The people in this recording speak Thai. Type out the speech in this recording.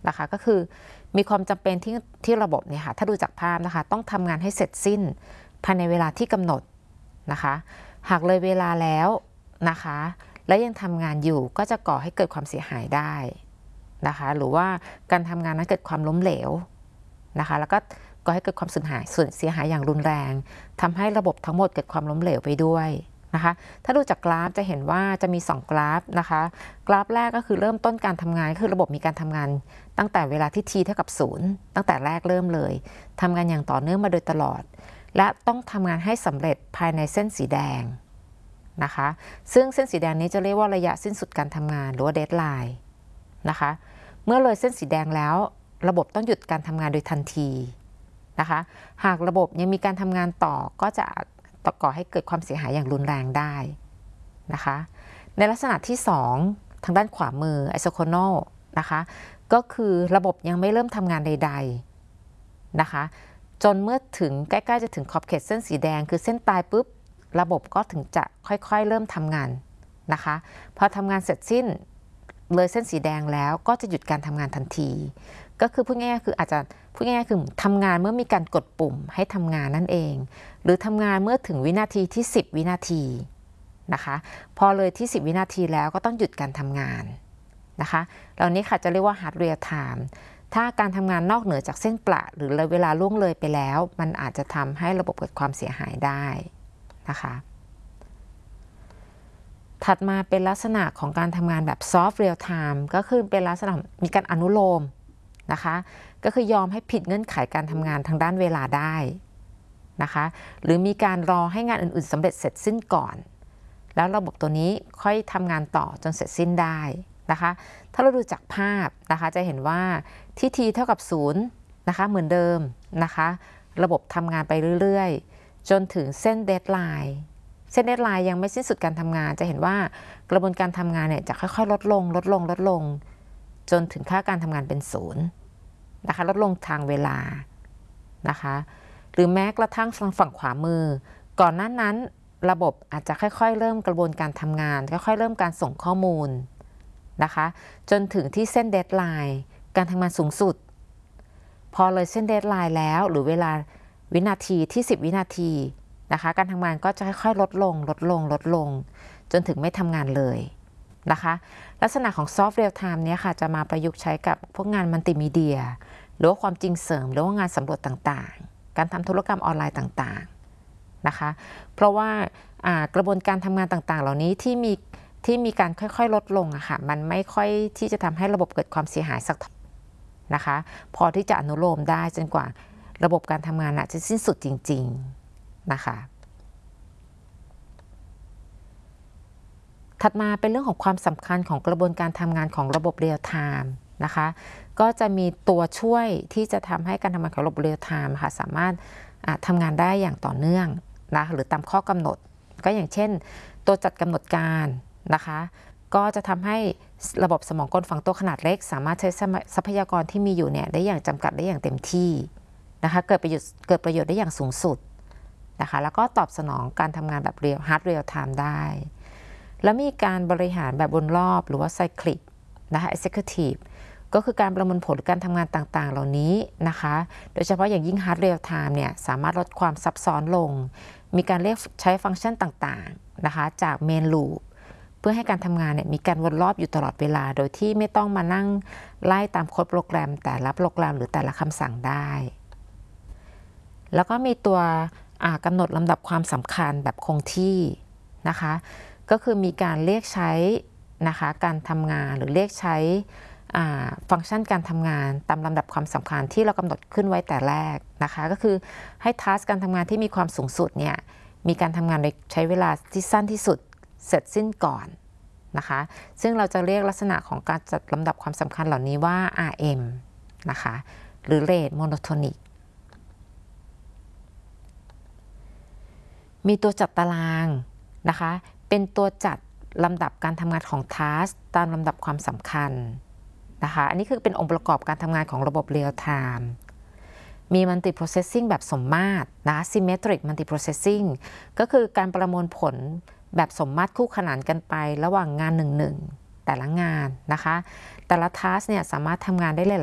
นะคะก็คือมีความจำเป็นที่ระบบเนี่ยค่ะถ้าดูจากภาพนะคะต้องทำงานให้เสร็จสิ้นภายในเวลาที่กำหนดนะคะหากเลยเวลาแล้วนะคะและยังทำงานอยู่ก็จะก่อให้เกิดความเสียหายได้นะคะหรือว่าการทำงานนั้นเกิดความล้มเหลวนะคะแล้วก็ก่อให้เกิดความสูญเสียหายอย่างรุนแรงทำให้ระบบทั้งหมดเกิดความล้มเหลวไปด้วยนะคะถ้าดูจากกราฟจะเห็นว่าจะมี2กราฟนะคะกราฟแรกก็คือเริ่มต้นการทำงานคือระบบมีการทำงานตั้งแต่เวลาที่ t เท่ากับ0ตั้งแต่แรกเริ่มเลยทำงานอย่างต่อเนื่องมาโดยตลอดและต้องทำงานให้สำเร็จภายในเส้นสีแดงนะคะซึ่งเส้นสีแดงนี้จะเรียกว่าระยะสิ้นสุดการทำงานหรือว่า deadline นะคะเมื่อเลยเส้นสีแดงแล้วระบบต้องหยุดการทำงานโดยทันทีนะคะหากระบบยังมีการทำงานต่อก็จะก่อให้เกิดความเสียหายอย่างรุนแรงได้นะคะในลักษณะที่2ทางด้านขวามือ isochronal นะคะก็คือระบบยังไม่เริ่มทำงานใดๆนะคะจนเมื่อถึงใกล้ๆจะถึงขอบเขตเส้นสีแดงคือเส้นตายปุ๊บระบบก็ถึงจะค่อยๆเริ่มทำงานนะคะพอทำงานเสร็จสิ้นเลยเส้นสีแดงแล้วก็จะหยุดการทำงานทันทีก็คือพูดง่ายๆคืออาจจะพูดง่ายๆคือทำงานเมื่อมีการกดปุ่มให้ทำงานนั่นเองหรือทำงานเมื่อถึงวินาทีที่10วินาทีนะคะพอเลยที่10วินาทีแล้วก็ต้องหยุดการทำงานนะคะเหล่านี้ค่ะจะเรียกว่า hard real time ถ้าการทำงานนอกเหนือจากเส้นประหรือเวลาล่วงเลยไปแล้วมันอาจจะทำให้ระบบเกิดความเสียหายได้นะคะถัดมาเป็นลักษณะของการทำงานแบบ soft real time ก็คือเป็นลักษณะมีการอนุโลมนะคะก็คือยอมให้ผิดเงื่อนไขการทำงานทางด้านเวลาได้นะคะหรือมีการรอให้งานอื่นๆสำเร็จเสร็จสิ้นก่อนแล้วระบบตัวนี้ค่อยทำงานต่อจนเสร็จสิ้นได้นะคะถ้าเราดูจากภาพนะคะจะเห็นว่าที่ t เท่ากับ0นะคะเหมือนเดิมนะคะระบบทำงานไปเรื่อยๆจนถึงเส้น deadline เส้น deadline ยังไม่สิ้นสุดการทำงานจะเห็นว่ากระบวนการทำงานเนี่ยจะค่อยๆลดลงจนถึงค่าการทำงานเป็น0นะคะลดลงทางเวลานะคะหรือแม้กระทั่งฝั่งขวามือก่อนหน้านั้นระบบอาจจะค่อยๆเริ่มกระบวนการทำงานค่อยๆเริ่มการส่งข้อมูลนะคะจนถึงที่เส้นเดดไลน์การทำงานสูงสุดพอเลยเส้นเดดไลน์แล้วหรือเวลาวินาทีที่10วินาทีนะคะการทำงานก็จะค่อยๆลดลงจนถึงไม่ทำงานเลยนะคะลักษณะของ soft real time เนี้ยค่ะจะมาประยุกต์ใช้กับพวกงานมัลติมีเดียหรือว่าความจริงเสริมหรือว่างานสำรวจต่างๆการทำธุรกรรมออนไลน์ต่างๆนะคะเพราะว่ากระบวนการทำงานต่างๆเหล่านี้ที่มีการค่อยๆลดลงอะค่ะมันไม่ค่อยที่จะทำให้ระบบเกิดความเสียหายสักนะคะพอที่จะอนุโลมได้จนกว่าระบบการทำงานจะสิ้นสุดจริงๆนะคะถัดมาเป็นเรื่องของความสำคัญของกระบวนการทำงานของระบบเรียลไทม์นะคะก็จะมีตัวช่วยที่จะทำให้การทำงานของระบบเรียลไทม์ค่ะสามารถทำงานได้อย่างต่อเนื่องนะหรือตามข้อกำหนดก็อย่างเช่นตัวจัดกำหนดการนะคะก็จะทำให้ระบบสมองกลฝังตัวขนาดเล็กสามารถใช้ทรัพยากรที่มีอยู่เนี่ยได้อย่างจำกัดได้อย่างเต็มที่นะคะเกิดประโยชน์ได้อย่างสูงสุดนะคะแล้วก็ตอบสนองการทำงานแบบhard real time ได้แล้วมีการบริหารแบบวนรอบหรือว่า cyclic นะคะ executive ก็คือการประมวลผลหรือการทำงานต่างๆเหล่านี้นะคะโดยเฉพาะอย่างยิ่ง hard real time เนี่ยสามารถลดความซับซ้อนลงมีการเรียกใช้ฟังก์ชันต่างๆนะคะจาก main loop เพื่อให้การทำงานเนี่ยมีการวนรอบอยู่ตลอดเวลาโดยที่ไม่ต้องมานั่งไล่ตามโค้ดโปรแกรมแต่ละโปรแกรมหรือแต่ละคำสั่งได้แล้วก็มีตัวกำหนดลำดับความสำคัญแบบคงที่นะคะก็คือมีการเรียกใช้นะคะการทำงานหรือเรียกใช้ฟังก์ชันการทำงานตามลำดับความสำคัญที่เรากำหนดขึ้นไว้แต่แรกนะคะก็คือให้ทัสการทำงานที่มีความสูงสุดเนี่ยมีการทำงานโดยใช้เวลาที่สั้นที่สุดเสร็จสิ้นก่อนนะคะซึ่งเราจะเรียกลักษณะของการจัดลำดับความสำคัญเหล่านี้ว่า RM นะคะหรือ Rate Monotonic มีตัวจัดตารางนะคะเป็นตัวจัดลำดับการทำงานของ task ตามลำดับความสำคัญนะคะอันนี้คือเป็นองค์ประกอบการทำงานของระบบ real time มี multi processing แบบสมมาตรนะ symmetric multi processing ก็คือการประมวลผลแบบสมมาตรคู่ขนานกันไประหว่างงานหนึ่งแต่ละงานนะคะแต่ละ task เนี่ยสามารถทำงานได้หลาย